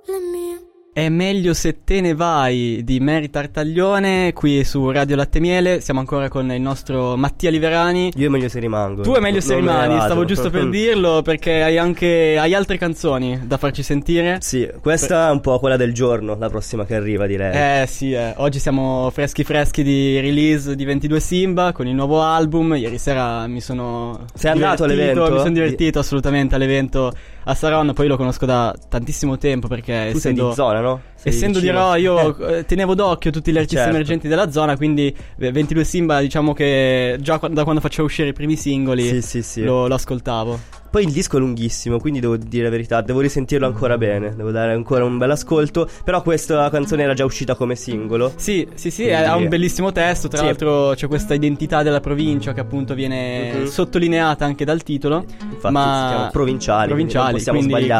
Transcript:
È meglio se te ne vai di Mary Tartaglione qui su Radio Latte Miele. Siamo ancora con il nostro Mattia Liverani. Io è meglio se rimango. Tu è meglio se rimani, stavo giusto per dirlo, perché hai altre canzoni da farci sentire. Sì, questa è un po' quella del giorno, la prossima che arriva, direi. Sì, oggi siamo freschi di release di 22 Simba con il nuovo album. Ieri sera mi sono Sei andato all'evento? Mi sono divertito assolutamente all'evento a Saronno. Poi lo conosco da tantissimo tempo, perché tu sei di zona, no? Essendo di Rho, io tenevo d'occhio tutti gli artisti emergenti della zona, quindi 22 Simba, diciamo che già da quando facevo uscire i primi singoli lo ascoltavo. Poi il disco è lunghissimo, quindi devo dire la verità, devo risentirlo ancora bene, devo dare ancora un bel ascolto. Però questa canzone era già uscita come singolo. Sì, quindi ha un bellissimo testo. Tra l'altro c'è questa identità della provincia che appunto viene sottolineata anche dal titolo. Infatti si chiama Provinciali, non possiamo quindi sbagliare.